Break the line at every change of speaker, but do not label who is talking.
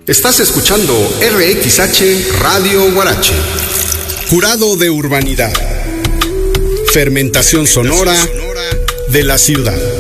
Estás escuchando RXH Radio Huarache. Jurado de Urbanidad. Fermentación sonora de la ciudad.